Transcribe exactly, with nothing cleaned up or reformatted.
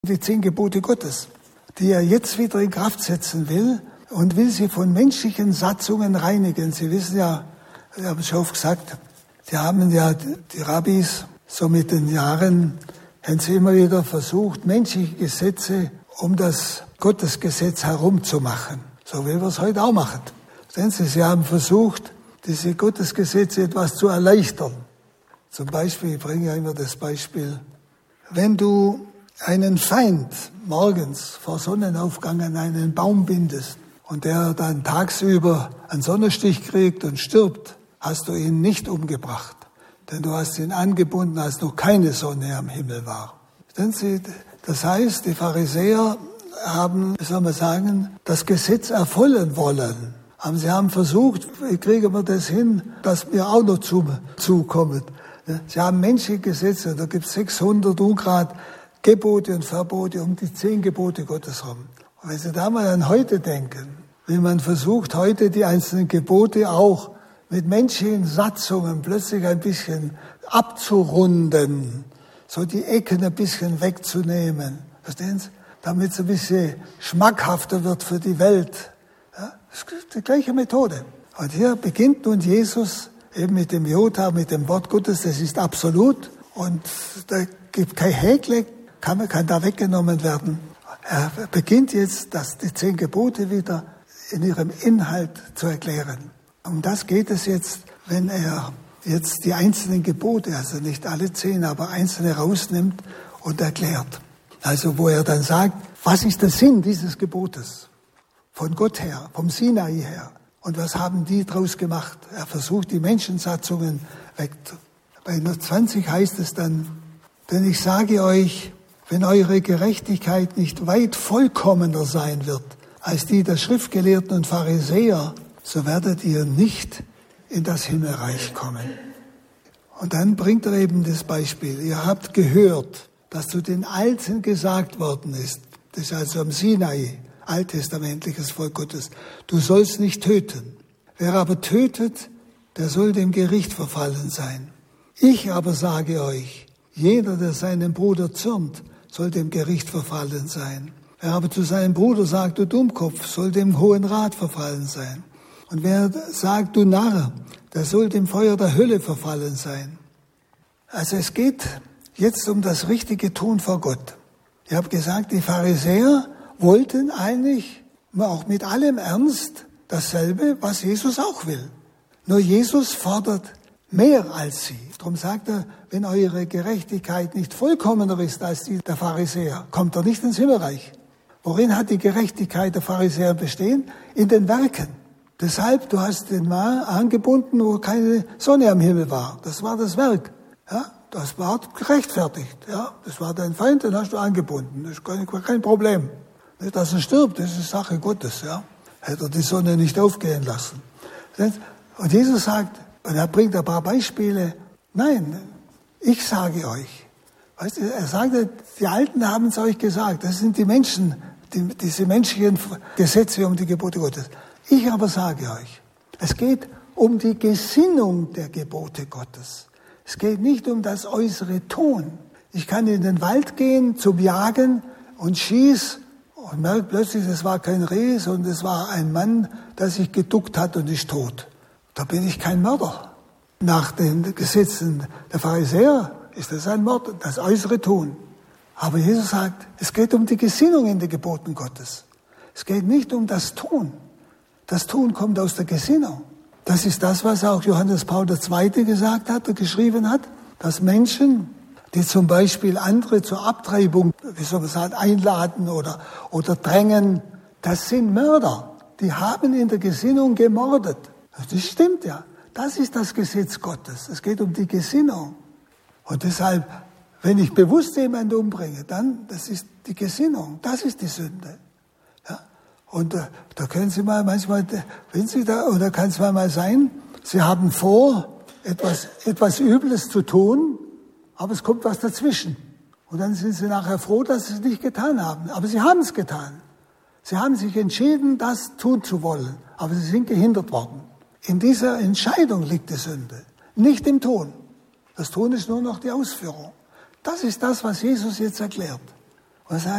Die zehn Gebote Gottes, die er jetzt wieder in Kraft setzen will und will sie von menschlichen Satzungen reinigen. Sie wissen ja, ich habe es schon oft gesagt, die haben ja, die Rabbis, so mit den Jahren, haben sie immer wieder versucht, menschliche Gesetze um das Gottesgesetz herumzumachen. So wie wir es heute auch machen. Sehen Sie, sie haben versucht, diese Gottesgesetze etwas zu erleichtern. Zum Beispiel, ich bringe ja immer das Beispiel, wenn du einen Feind morgens vor Sonnenaufgang an einen Baum bindest und der dann tagsüber einen Sonnenstich kriegt und stirbt, hast du ihn nicht umgebracht. Denn du hast ihn angebunden, als noch keine Sonne am Himmel war. Das heißt, die Pharisäer haben, wie soll man sagen, das Gesetz erfüllen wollen. Aber sie haben versucht, wie kriegen wir das hin, dass mir auch noch zukommen. Sie haben menschliche Gesetze, da gibt es sechshundert Ungrad Gebote und Verbote um die zehn Gebote Gottes herum. Und wenn Sie da mal an heute denken, wie man versucht, heute die einzelnen Gebote auch mit menschlichen Satzungen plötzlich ein bisschen abzurunden, so die Ecken ein bisschen wegzunehmen, verstehen Sie? Damit es ein bisschen schmackhafter wird für die Welt. Ja, das ist die gleiche Methode. Und hier beginnt nun Jesus eben mit dem Jota, mit dem Wort Gottes, das ist absolut und da gibt kein Häkle, kann, kann da weggenommen werden. Er beginnt jetzt, das, die zehn Gebote wieder in ihrem Inhalt zu erklären. Um das geht es jetzt, wenn er jetzt die einzelnen Gebote, also nicht alle zehn, aber einzelne rausnimmt und erklärt. Also wo er dann sagt, was ist der Sinn dieses Gebotes? Von Gott her, vom Sinai her. Und was haben die draus gemacht? Er versucht, die Menschensatzungen weg. Bei zwanzig heißt es dann, denn ich sage euch, wenn eure Gerechtigkeit nicht weit vollkommener sein wird als die der Schriftgelehrten und Pharisäer, so werdet ihr nicht in das Himmelreich kommen. Und dann bringt er eben das Beispiel. Ihr habt gehört, dass zu den Alten gesagt worden ist, das ist also am Sinai, alttestamentliches Volk Gottes, du sollst nicht töten. Wer aber tötet, der soll dem Gericht verfallen sein. Ich aber sage euch, jeder, der seinem Bruder zürnt, soll dem Gericht verfallen sein. Wer aber zu seinem Bruder sagt, du Dummkopf, soll dem Hohen Rat verfallen sein. Und wer sagt, du Narr, der soll dem Feuer der Hölle verfallen sein. Also es geht jetzt um das richtige Tun vor Gott. Ich habe gesagt, die Pharisäer wollten eigentlich auch mit allem Ernst dasselbe, was Jesus auch will. Nur Jesus fordert mehr als sie. Darum sagt er, wenn eure Gerechtigkeit nicht vollkommener ist als die der Pharisäer, kommt er nicht ins Himmelreich. Worin hat die Gerechtigkeit der Pharisäer bestehen? In den Werken. Deshalb, du hast den Mann angebunden, wo keine Sonne am Himmel war. Das war das Werk. Ja, das war gerechtfertigt. Ja, das war dein Feind, den hast du angebunden. Das ist kein, kein Problem. Nicht, dass er stirbt, das ist Sache Gottes. Ja, hätte er die Sonne nicht aufgehen lassen. Und Jesus sagt, und er bringt ein paar Beispiele. Nein, ich sage euch. Weißt du, er sagte, die Alten haben es euch gesagt. Das sind die Menschen, die, diese menschlichen Gesetze um die Gebote Gottes. Ich aber sage euch, es geht um die Gesinnung der Gebote Gottes. Es geht nicht um das äußere Tun. Ich kann in den Wald gehen zum Jagen und schieß und merke plötzlich, es war kein Reh, sondern es war ein Mann, der sich geduckt hat und ist tot. Da bin ich kein Mörder. Nach den Gesetzen der Pharisäer ist das ein Mord, das äußere Tun. Aber Jesus sagt, es geht um die Gesinnung in den Geboten Gottes. Es geht nicht um das Tun. Das Tun kommt aus der Gesinnung. Das ist das, was auch Johannes Paul der Zweite gesagt hat und geschrieben hat, dass Menschen, die zum Beispiel andere zur Abtreibung, wie soll man sagen, einladen oder, oder drängen, das sind Mörder. Die haben in der Gesinnung gemordet. Das stimmt ja. Das ist das Gesetz Gottes. Es geht um die Gesinnung. Und deshalb, wenn ich bewusst jemanden umbringe, dann, das ist die Gesinnung. Das ist die Sünde. Ja? Und äh, da können Sie mal manchmal, wenn Sie da, oder kann es mal sein, Sie haben vor, etwas, etwas Übles zu tun, aber es kommt was dazwischen. Und dann sind Sie nachher froh, dass Sie es nicht getan haben. Aber Sie haben es getan. Sie haben sich entschieden, das tun zu wollen. Aber Sie sind gehindert worden. In dieser Entscheidung liegt die Sünde, nicht im Tun. Das Tun ist nur noch die Ausführung. Das ist das, was Jesus jetzt erklärt. Was